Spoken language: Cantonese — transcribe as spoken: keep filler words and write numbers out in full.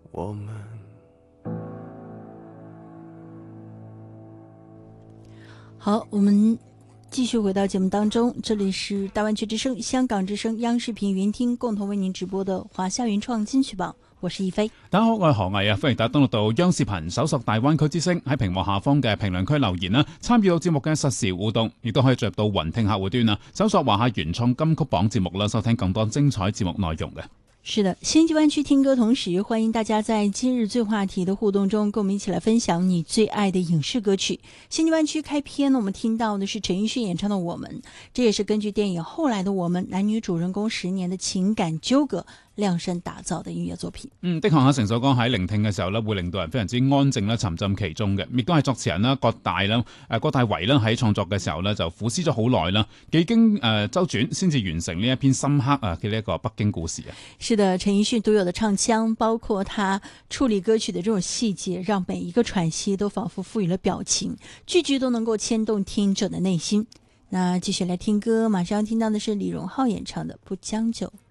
我们。 好，我们继续回到节目当中，这里是大湾区之声、香港之声、央视频云聽共同為您直播的華夏原創金曲榜，我是葉飛。 大家好，我係何毅啊，歡迎大家登錄到央視頻搜索大灣區之聲，喺屏幕下方嘅評論區留言啦，參與到節目嘅實時互動，亦都可以進入到雲聽客戶端啦，搜索華夏原創金曲榜節目啦，收聽更多精彩節目內容嘅。 是的，星際灣區聽歌同時，歡迎大家在今日最話題的互動中，跟我們一起來分享你最愛的影視歌曲。星際灣區開篇呢，我們聽到的是陳奕迅演唱的《我們》，這也是根據電影《後來的我們》男女主人公十年的情感糾葛量身打造的音樂作品。 嗯，的確啊，成首歌喺聆聽嘅時候呢，會令到人非常之安靜啦，沉浸其中嘅。亦都係作詞人啦，郭大啦，誒郭大為啦，喺創作嘅時候呢，就苦思咗好耐啦，幾經誒周轉，先至完成呢一篇深刻啊嘅呢一個北京故事啊。 是的，陳奕迅獨有的唱腔，包括他處理歌曲的這種細節，讓每一個喘息都仿佛賦予了表情，句句都能夠牽動聽者的內心。那繼續來聽歌，馬上要聽到的是李榮浩演唱的《不將就》。